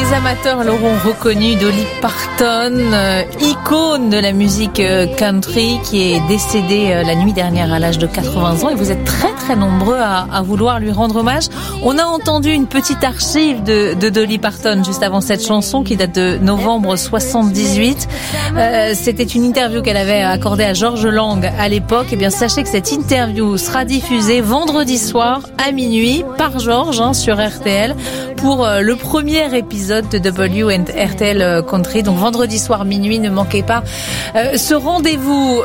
les amateurs l'auront reconnu, Dolly Parton, icône de la musique country, qui est décédée la nuit dernière à l'âge de 80 ans. Et vous êtes très très nombreux à vouloir lui rendre hommage. On a entendu une petite archive de Dolly Parton juste avant cette chanson qui date de novembre 78. C'était une interview qu'elle avait accordée à Georges Lang à l'époque. Et bien sachez que cette interview sera diffusée vendredi soir à minuit par Georges sur RTL pour le premier épisode de W&RTL Country. Donc vendredi soir minuit, ne manquez pas ce rendez-vous.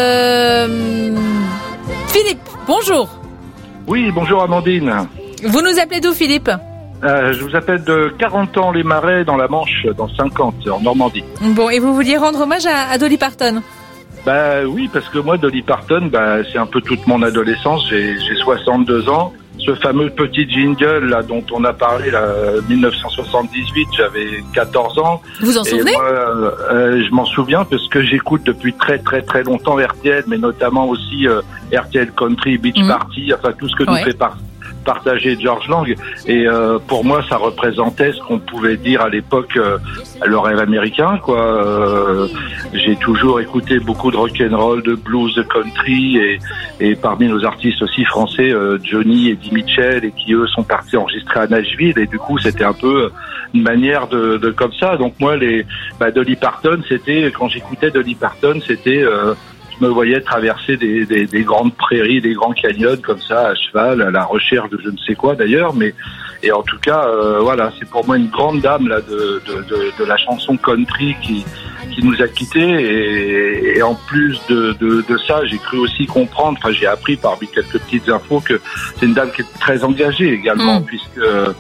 Philippe, bonjour. Oui, bonjour Amandine. Vous nous appelez d'où, Philippe ? Je vous appelle de 40 ans les Marais dans la Manche, dans 50, en Normandie. Bon, et vous vouliez rendre hommage à Dolly Parton ? Oui, parce que moi, Dolly Parton, c'est un peu toute mon adolescence. J'ai 62 ans. Ce fameux petit jingle là dont on a parlé, là, 1978, j'avais 14 ans. Vous en souvenez ? Moi, je m'en souviens parce que j'écoute depuis très très très longtemps RTL, mais notamment aussi RTL Country, Beach Party, enfin tout ce que nous fait partager Georges Lang. Et pour moi, ça représentait ce qu'on pouvait dire à l'époque le rêve américain, quoi. J'ai toujours écouté beaucoup de rock'n'roll, de blues, de country, et parmi nos artistes aussi français, Johnny et Eddie Mitchell, et qui eux sont partis enregistrer à Nashville, et du coup c'était un peu une manière de comme ça. Donc moi, Dolly Parton, c'était, quand j'écoutais Dolly Parton, c'était je me voyais traverser des grandes prairies, des grands canyons comme ça, à cheval, à la recherche de je ne sais quoi d'ailleurs, et en tout cas, voilà, c'est pour moi une grande dame là de la chanson country qui nous a quittés, et en plus de ça, j'ai cru aussi comprendre, enfin j'ai appris parmi quelques petites infos que c'est une dame qui est très engagée également, puisque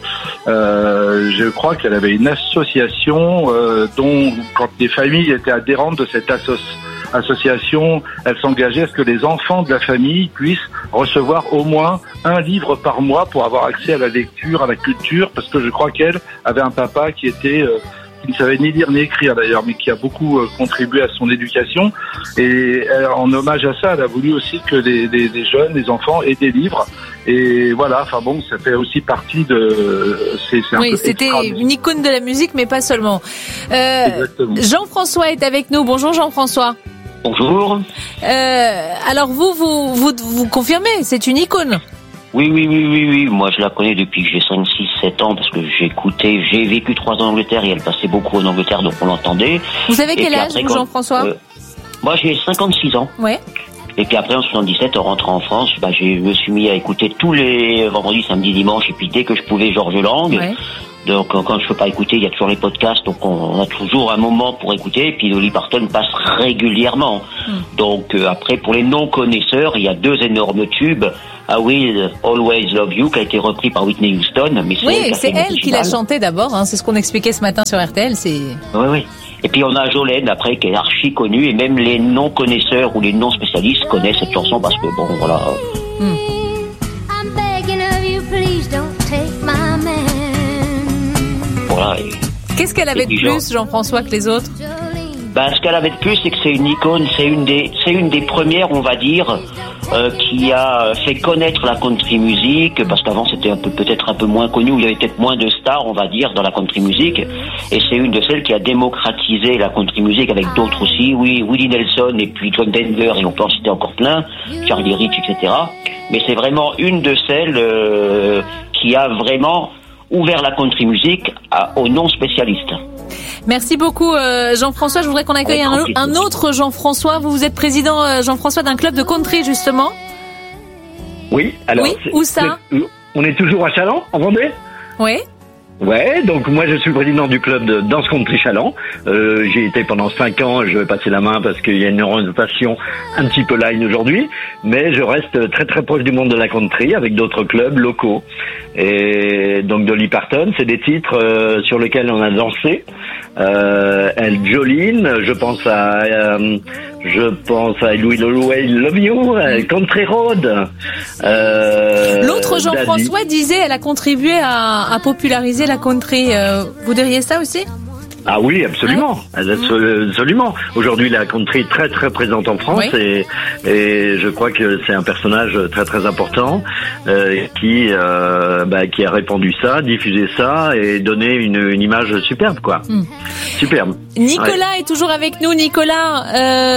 je crois qu'elle avait une association dont, quand les familles étaient adhérentes de cette association, elle s'engageait à ce que les enfants de la famille puissent recevoir au moins un livre par mois pour avoir accès à la lecture, à la culture, parce que je crois qu'elle avait un papa qui ne savait ni lire ni écrire d'ailleurs, mais qui a beaucoup contribué à son éducation. Et en hommage à ça, elle a voulu aussi que les jeunes, les enfants aient des livres. Et voilà, enfin bon, ça fait aussi partie de... Oui, c'était une icône de la musique, mais pas seulement. Jean-François est avec nous. Bonjour Jean-François. Bonjour. Alors vous confirmez, c'est une icône. Oui. Moi, je la connais depuis que j'ai 5, 6, 7 ans parce que j'ai vécu 3 ans en Angleterre et elle passait beaucoup en Angleterre, donc on l'entendait. Vous avez quel âge, vous, Jean-François ? Moi, j'ai 56 ans. Ouais. Et puis après, en 77, en rentrant en France, je me suis mis à écouter tous les vendredis, samedis, dimanches, et puis dès que je pouvais, Georges Lang. Ouais. Donc quand je peux pas écouter, il y a toujours les podcasts, donc on a toujours un moment pour écouter. Et puis Dolly Parton passe régulièrement. Donc après, pour les non-connaisseurs, il y a 2 énormes tubes. I Will Always Love You, qui a été repris par Whitney Houston. Mais c'est elle qui l'a chanté d'abord, c'est ce qu'on expliquait ce matin sur RTL. Oui. Et puis on a Jolene après, qui est archi connue, et même les non-connaisseurs ou les non-spécialistes connaissent cette chanson parce que bon, voilà. Voilà. Qu'est-ce qu'elle avait de plus, Jean-François, que les autres ? Ce qu'elle avait de plus, c'est que c'est une icône, c'est une des premières, on va dire, qui a fait connaître la country music, parce qu'avant c'était peut-être un peu moins connu, où il y avait peut-être moins de stars, on va dire, dans la country music, et c'est une de celles qui a démocratisé la country music avec d'autres aussi, Willie Nelson et puis John Denver, et on peut en citer encore plein, Charlie Rich, etc. Mais c'est vraiment une de celles qui a vraiment ouvert la country music aux non-spécialistes. Merci beaucoup Jean-François. Je voudrais qu'on accueille un autre Jean-François. Vous êtes président Jean-François d'un club de country justement. Oui, alors. Oui, où ça ? On est toujours à Chaland, en Vendée ? Oui. Ouais, donc moi je suis président du club de Danse Country Chaland. J'ai été pendant 5 ans, je vais passer la main parce qu'il y a une orientation un petit peu line aujourd'hui, mais je reste très très proche du monde de la country avec d'autres clubs locaux. Et donc Dolly Parton, c'est des titres sur lesquels on a dansé. Elle Jolene, je pense à I Will Always Love You, Country Road. L'autre Jean-François disait elle a contribué à populariser la country. Vous diriez ça aussi ? Ah oui, absolument, absolument. Aujourd'hui, la country est très très présente en France et je crois que c'est un personnage très très important qui a répandu ça, diffusé ça et donné une image superbe, quoi. Superbe. Nicolas est toujours avec nous. Nicolas,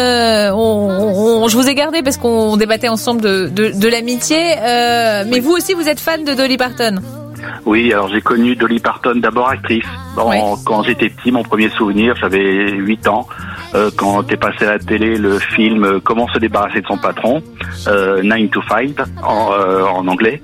je vous ai gardé parce qu'on débattait ensemble de l'amitié, mais vous aussi vous êtes fan de Dolly Parton. Oui, alors j'ai connu Dolly Parton d'abord actrice. Quand j'étais petit, mon premier souvenir, j'avais 8 ans, quand est passé à la télé le film Comment se débarrasser de son patron, 9 to 5 en anglais.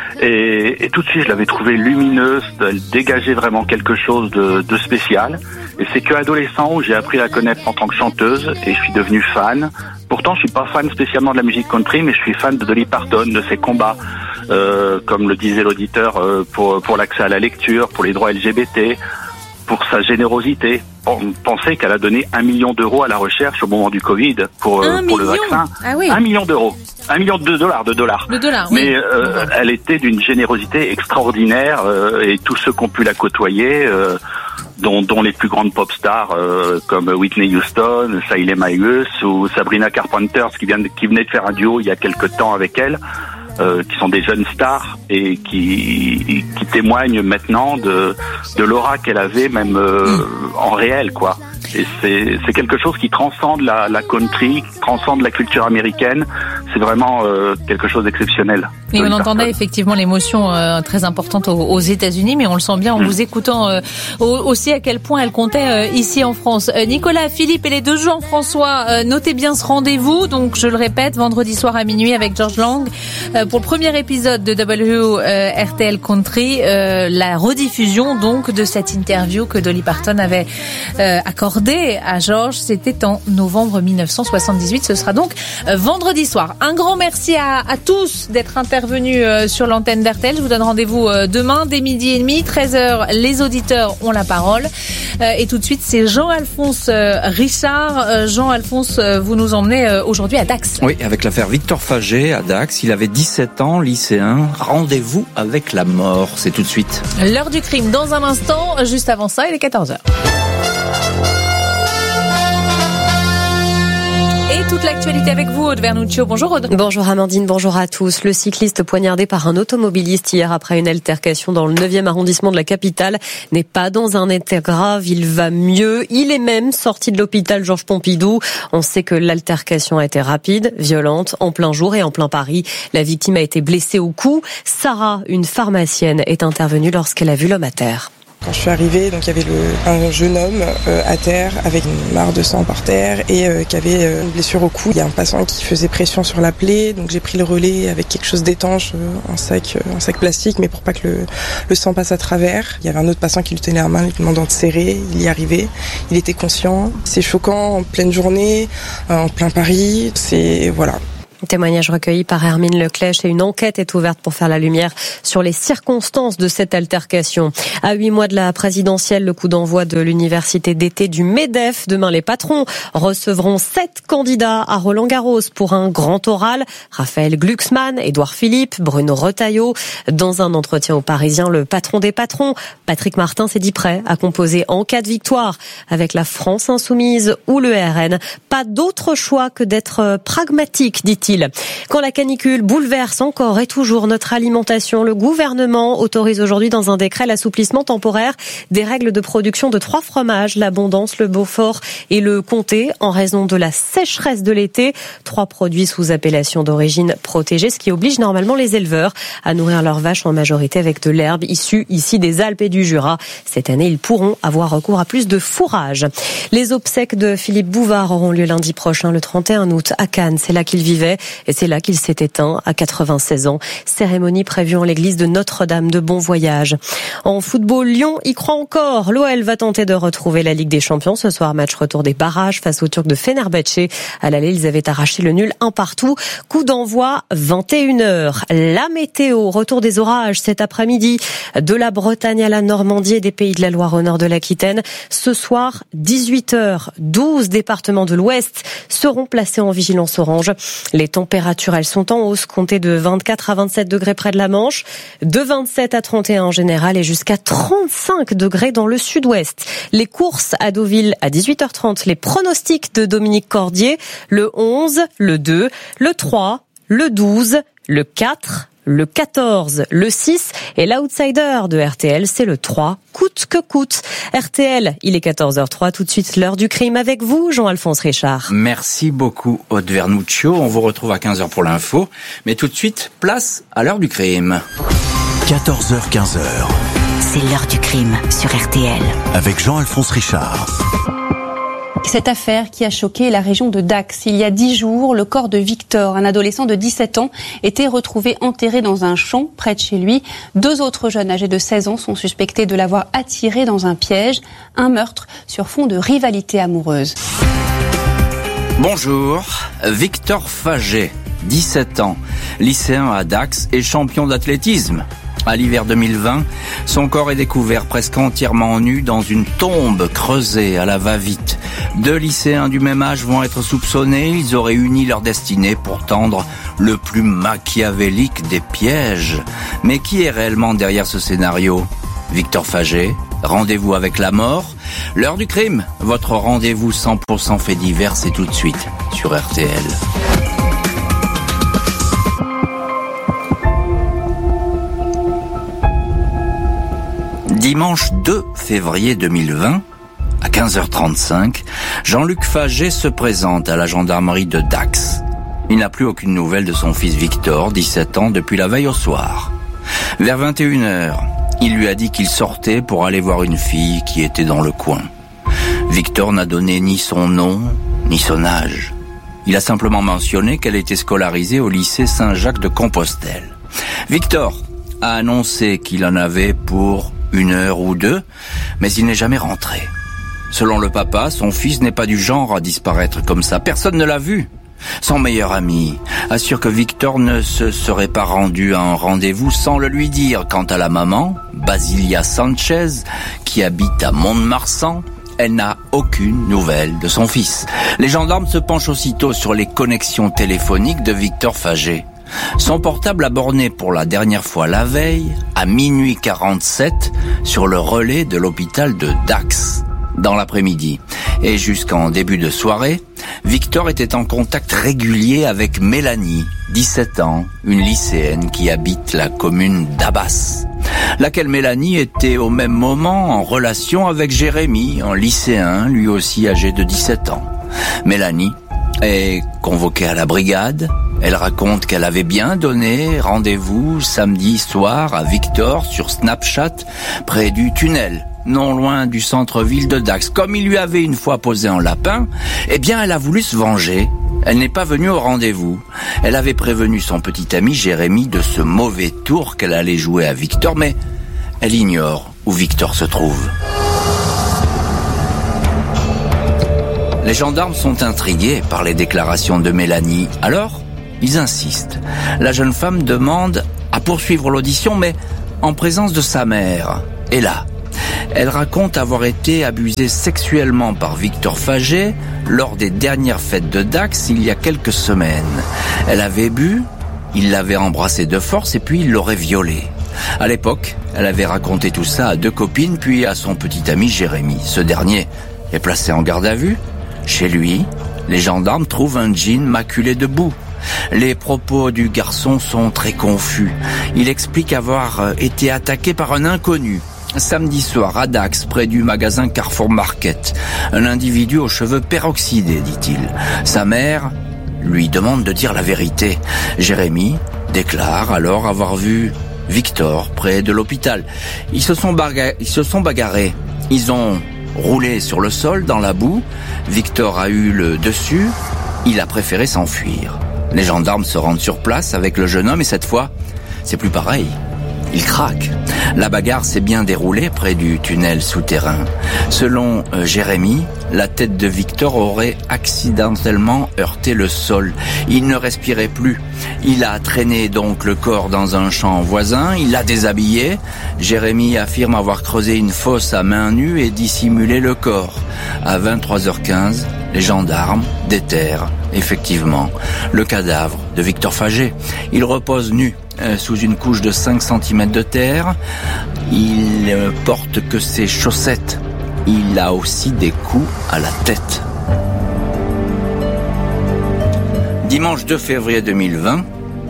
Et tout de suite, je l'avais trouvée lumineuse, elle dégageait vraiment quelque chose de spécial. Et c'est qu'adolescent où j'ai appris à la connaître en tant que chanteuse et je suis devenu fan. Pourtant, je suis pas fan spécialement de la musique country, mais je suis fan de Dolly Parton, de ses combats, comme le disait l'auditeur, pour l'accès à la lecture, pour les droits LGBT, pour sa générosité. Pensez qu'elle a donné 1 million d'euros à la recherche au moment du Covid pour le vaccin. Ah oui. 1 million d'euros. 1 million de dollars. Mais elle était d'une générosité extraordinaire et tous ceux qui ont pu la côtoyer, dont les plus grandes pop stars comme Whitney Houston, Hailey Mayus ou Sabrina Carpenter qui venait de faire un duo il y a quelque temps avec elle, qui sont des jeunes stars et qui témoignent maintenant de l'aura qu'elle avait même en réel, quoi. Et c'est quelque chose qui transcende la country, qui transcende la culture américaine. C'est vraiment quelque chose d'exceptionnel. Et on entendait effectivement l'émotion très importante aux États-Unis, mais on le sent bien en vous écoutant aussi à quel point elle comptait ici en France. Nicolas, Philippe et les deux Jean-François, notez bien ce rendez-vous. Donc je le répète, vendredi soir à minuit avec George Lang pour le premier épisode de WRTL Country, la rediffusion donc de cette interview que Dolly Parton avait accordée à George. C'était en novembre 1978. Ce sera donc vendredi soir. Un grand merci à tous d'être intervenus sur l'antenne d'RTL. Je vous donne rendez-vous demain dès 12h30, 13h. Les auditeurs ont la parole. Et tout de suite, c'est Jean-Alphonse Richard. Jean-Alphonse, vous nous emmenez aujourd'hui à Dax. Oui, avec l'affaire Victor Fagé à Dax. Il avait 17 ans, lycéen. Rendez-vous avec la mort. C'est tout de suite. L'heure du crime dans un instant. Juste avant ça, il est 14h. Et toute l'actualité avec vous, Aude Vernuccio. Bonjour Aude. Bonjour Amandine, bonjour à tous. Le cycliste poignardé par un automobiliste hier après une altercation dans le 9e arrondissement de la capitale n'est pas dans un état grave, il va mieux. Il est même sorti de l'hôpital Georges Pompidou. On sait que l'altercation a été rapide, violente, en plein jour et en plein Paris. La victime a été blessée au cou. Sarah, une pharmacienne, est intervenue lorsqu'elle a vu l'homme à terre. Quand je suis arrivée, donc il y avait un jeune homme à terre avec une mare de sang par terre et qui avait une blessure au cou. Il y a un passant qui faisait pression sur la plaie, donc j'ai pris le relais avec quelque chose d'étanche, un sac plastique, mais pour pas que le sang passe à travers. Il y avait un autre passant qui lui tenait la main, lui demandant de serrer. Il y arrivait, il était conscient. C'est choquant en pleine journée, en plein Paris. C'est voilà. Témoignage recueilli par Hermine Leclèche et une enquête est ouverte pour faire la lumière sur les circonstances de cette altercation. À 8 mois de la présidentielle, le coup d'envoi de l'université d'été du MEDEF. Demain, les patrons recevront 7 candidats à Roland-Garros pour un grand oral. Raphaël Glucksmann, Édouard Philippe, Bruno Retailleau. Dans un entretien aux Parisiens, le patron des patrons, Patrick Martin, s'est dit prêt à composer en cas de victoire avec la France insoumise ou le RN. Pas d'autre choix que d'être pragmatique, dit-il. Quand la canicule bouleverse encore et toujours notre alimentation, le gouvernement autorise aujourd'hui dans un décret l'assouplissement temporaire des règles de production de 3 fromages, l'Abondance, le Beaufort et le Comté, en raison de la sécheresse de l'été. 3 produits sous appellation d'origine protégée, ce qui oblige normalement les éleveurs à nourrir leurs vaches en majorité avec de l'herbe issue ici des Alpes et du Jura. Cette année, ils pourront avoir recours à plus de fourrage. Les obsèques de Philippe Bouvard auront lieu lundi prochain, le 31 août, à Cannes. C'est là qu'il vivait. Et c'est là qu'il s'est éteint à 96 ans. Cérémonie prévue en l'église de Notre-Dame de Bon Voyage. En football, Lyon y croit encore. L'OL va tenter de retrouver la Ligue des Champions. Ce soir, match retour des barrages face aux Turcs de Fenerbahçe. À l'aller, ils avaient arraché le nul 1-1. Coup d'envoi 21h. La météo, retour des orages cet après-midi. De la Bretagne à la Normandie et des Pays de la Loire au nord de l'Aquitaine. Ce soir, 18h, 12 départements de l'Ouest seront placés en vigilance orange. Les les températures, elles sont en hausse, comptez de 24 à 27 degrés près de la Manche, de 27 à 31 en général et jusqu'à 35 degrés dans le sud-ouest. Les courses à Deauville à 18h30, les pronostics de Dominique Cordier, le 11, le 2, le 3, le 12, le 4, le 14, le 6 et l'outsider de RTL, c'est le 3, coûte que coûte. RTL, il est 14h03, tout de suite l'heure du crime avec vous, Jean-Alphonse Richard. Merci beaucoup, Aude Vernuccio. On vous retrouve à 15h pour l'info. Mais tout de suite, place à l'heure du crime. 14h, 15h. C'est l'heure du crime sur RTL. Avec Jean-Alphonse Richard. Cette affaire qui a choqué la région de Dax. Il y a 10 jours, le corps de Victor, un adolescent de 17 ans, était retrouvé enterré dans un champ près de chez lui. 2 autres jeunes âgés de 16 ans sont suspectés de l'avoir attiré dans un piège. Un meurtre sur fond de rivalité amoureuse. Bonjour, Victor Faget, 17 ans, lycéen à Dax et champion d'athlétisme. À l'hiver 2020, son corps est découvert presque entièrement nu dans une tombe creusée à la va-vite. 2 lycéens du même âge vont être soupçonnés. Ils auraient uni leur destinée pour tendre le plus machiavélique des pièges. Mais qui est réellement derrière ce scénario ? Victor Faget, rendez-vous avec la mort. L'heure du crime, votre rendez-vous 100% fait divers, c'est tout de suite sur RTL. Dimanche 2 février 2020, à 15h35, Jean-Luc Faget se présente à la gendarmerie de Dax. Il n'a plus aucune nouvelle de son fils Victor, 17 ans, depuis la veille au soir. Vers 21h, il lui a dit qu'il sortait pour aller voir une fille qui était dans le coin. Victor n'a donné ni son nom, ni son âge. Il a simplement mentionné qu'elle était scolarisée au lycée Saint-Jacques de Compostelle. Victor a annoncé qu'il en avait pour 1 heure ou 2, mais il n'est jamais rentré. Selon le papa, son fils n'est pas du genre à disparaître comme ça. Personne ne l'a vu. Son meilleur ami assure que Victor ne se serait pas rendu à un rendez-vous sans le lui dire. Quant à la maman, Basilia Sanchez, qui habite à Mont-de-Marsan, elle n'a aucune nouvelle de son fils. Les gendarmes se penchent aussitôt sur les connexions téléphoniques de Victor Faget. Son portable a borné pour la dernière fois la veille, à minuit 47, sur le relais de l'hôpital de Dax. Dans l'après-midi et jusqu'en début de soirée, Victor était en contact régulier avec Mélanie, 17 ans, une lycéenne qui habite la commune d'Abbas, laquelle Mélanie était au même moment en relation avec Jérémy, un lycéen lui aussi âgé de 17 ans. Mélanie est convoquée à la brigade. Elle raconte qu'elle avait bien donné rendez-vous samedi soir à Victor sur Snapchat près du tunnel, non loin du centre-ville de Dax. Comme il lui avait une fois posé un lapin, eh bien elle a voulu se venger. Elle n'est pas venue au rendez-vous. Elle avait prévenu son petit ami Jérémy de ce mauvais tour qu'elle allait jouer à Victor, mais elle ignore où Victor se trouve. Les gendarmes sont intrigués par les déclarations de Mélanie. Alors, ils insistent. La jeune femme demande à poursuivre l'audition, mais en présence de sa mère. Et là, elle raconte avoir été abusée sexuellement par Victor Faget lors des dernières fêtes de Dax il y a quelques semaines. Elle avait bu, il l'avait embrassée de force et puis il l'aurait violée. À l'époque, elle avait raconté tout ça à 2 copines puis à son petit ami Jérémy. Ce dernier est placé en garde à vue. Chez lui, les gendarmes trouvent un jean maculé de boue. Les propos du garçon sont très confus. Il explique avoir été attaqué par un inconnu samedi soir à Dax, près du magasin Carrefour Market. Un individu aux cheveux peroxydés, dit-il. Sa mère lui demande de dire la vérité. Jérémy déclare alors avoir vu Victor près de l'hôpital. Ils se sont bagarrés. Ils ont roulé sur le sol dans la boue. Victor a eu le dessus. Il a préféré s'enfuir. Les gendarmes se rendent sur place avec le jeune homme et cette fois, c'est plus pareil. Il craque. La bagarre s'est bien déroulée près du tunnel souterrain. Selon Jérémy, la tête de Victor aurait accidentellement heurté le sol. Il ne respirait plus. Il a traîné donc le corps dans un champ voisin. Il l'a déshabillé. Jérémy affirme avoir creusé une fosse à main nue et dissimulé le corps. À 23h15, Les gendarmes déterrent, effectivement, le cadavre de Victor Fagé. Il repose nu sous une couche de 5 cm de terre. Il porte que ses chaussettes. Il a aussi des coups à la tête. Dimanche 2 février 2020,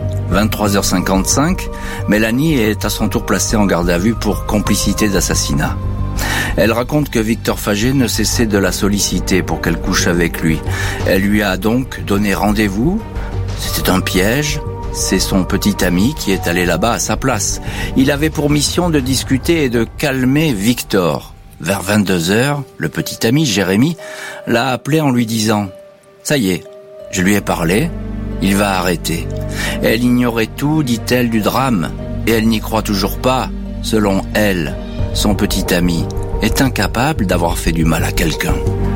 23h55, Mélanie est à son tour placée en garde à vue pour complicité d'assassinat. Elle raconte que Victor Fagé ne cessait de la solliciter pour qu'elle couche avec lui. Elle lui a donc donné rendez-vous. C'était un piège. C'est son petit ami qui est allé là-bas à sa place. Il avait pour mission de discuter et de calmer Victor. Vers 22h, le petit ami, Jérémy, l'a appelé en lui disant « Ça y est, je lui ai parlé, il va arrêter. » Elle ignorait tout, dit-elle, du drame, et elle n'y croit toujours pas. Selon elle, son petit ami est incapable d'avoir fait du mal à quelqu'un.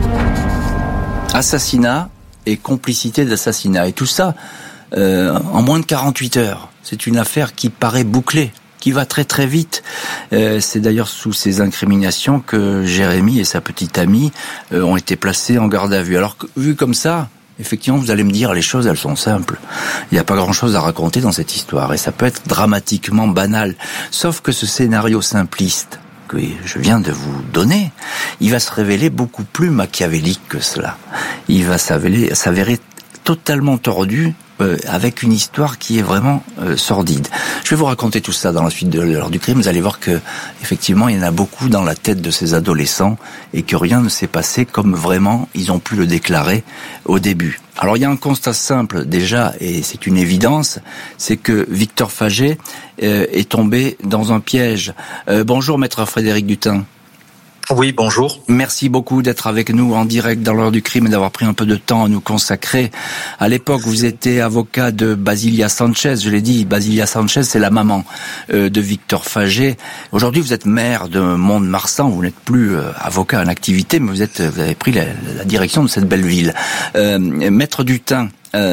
Assassinat et complicité d'assassinat, et tout ça en moins de 48 heures. C'est une affaire qui paraît bouclée, qui va très très vite. C'est d'ailleurs sous ces incriminations que Jérémy et sa petite amie ont été placés en garde à vue. Alors, vu comme ça, effectivement, vous allez me dire, les choses, elles sont simples. Il n'y a pas grand-chose à raconter dans cette histoire, et ça peut être dramatiquement banal. Sauf que ce scénario simpliste que je viens de vous donner, il va se révéler beaucoup plus machiavélique que cela. Il va s'avérer totalement tordu, avec une histoire qui est vraiment sordide. Je vais vous raconter tout ça dans la suite de l'heure du crime. Vous allez voir que, effectivement, il y en a beaucoup dans la tête de ces adolescents et que rien ne s'est passé comme vraiment ils ont pu le déclarer au début. Alors, il y a un constat simple déjà, et c'est une évidence, c'est que Victor Fagé est tombé dans un piège. Bonjour, maître Frédéric Dutin. Oui, bonjour. Merci beaucoup d'être avec nous en direct dans l'heure du crime et d'avoir pris un peu de temps à nous consacrer. À l'époque, vous étiez avocat de Basilia Sanchez. Je l'ai dit, Basilia Sanchez, c'est la maman de Victor Fagé. Aujourd'hui, vous êtes maire de Mont-de-Marsan. Vous n'êtes plus avocat en activité, mais vous avez pris la direction de cette belle ville. Maître Dutin,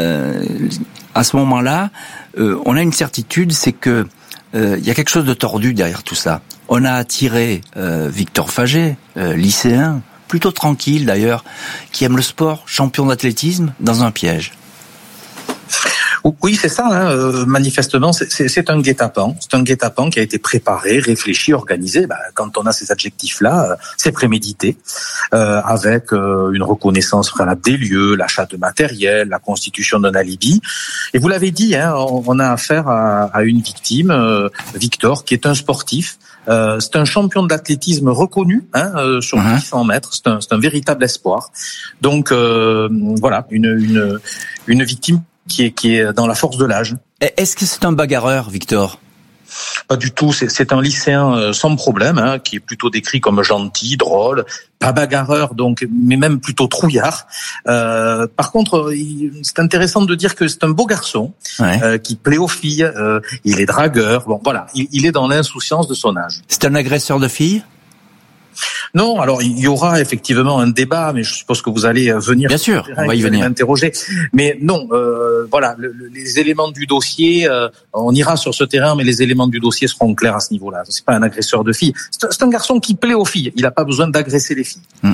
à ce moment-là, on a une certitude, c'est que il y a quelque chose de tordu derrière tout ça. On a attiré Victor Fagé, lycéen, plutôt tranquille d'ailleurs, qui aime le sport, champion d'athlétisme, dans un piège. Oui, c'est ça. Manifestement, c'est un guet-apens. C'est un guet-apens qui a été préparé, réfléchi, organisé. Quand on a ces adjectifs-là, c'est prémédité, avec une reconnaissance préalable des lieux, l'achat de matériel, la constitution d'un alibi. Et vous l'avez dit, on a affaire à une victime, Victor, qui est un sportif. C'est un champion d'athlétisme reconnu sur 800 mètres. C'est un véritable espoir. Donc voilà, une victime qui est dans la force de l'âge. Est-ce que c'est un bagarreur, Victor ? Pas du tout, c'est un lycéen sans problème, qui est plutôt décrit comme gentil, drôle, pas bagarreur donc, mais même plutôt trouillard. Par contre, c'est intéressant de dire que c'est un beau garçon, qui plaît aux filles, il est dragueur, bon voilà, il est dans l'insouciance de son âge. C'est un agresseur de filles ? Non, alors il y aura effectivement un débat, mais je suppose que vous allez venir. Bien sûr, on va y venir. M'interroger. Mais non, voilà, les éléments du dossier, on ira sur ce terrain, mais les éléments du dossier seront clairs à ce niveau-là. C'est pas un agresseur de filles. C'est un garçon qui plaît aux filles. Il n'a pas besoin d'agresser les filles.